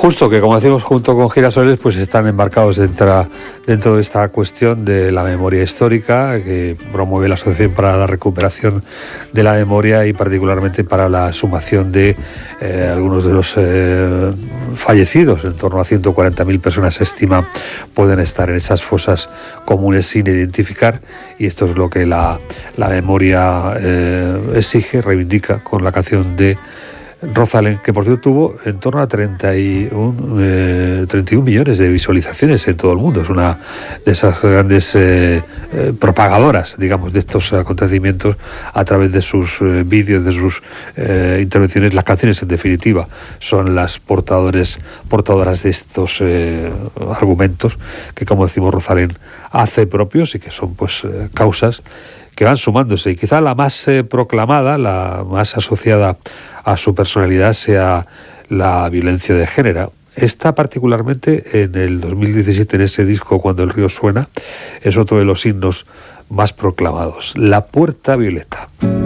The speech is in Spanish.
Justo que, como decimos, junto con Girasoles, pues están embarcados dentro de esta cuestión de la memoria histórica que promueve la Asociación para la Recuperación de la Memoria y particularmente para la sumación de algunos de los fallecidos. En torno a 140.000 personas se estima pueden estar en esas fosas comunes sin identificar, y esto es lo que la memoria exige, reivindica con la canción de Rosalén, que por cierto tuvo en torno a 31 millones de visualizaciones en todo el mundo. Es una de esas grandes propagadoras, digamos, de estos acontecimientos a través de sus vídeos, de sus intervenciones. Las canciones, en definitiva, son las portadoras de estos argumentos que, como decimos, Rosalén hace propios y que son pues causas que van sumándose, y quizá la más proclamada, la más asociada a su personalidad sea la violencia de género. Esta particularmente en el 2017, en ese disco Cuando el río suena, es otro de los himnos más proclamados, La Puerta Violeta.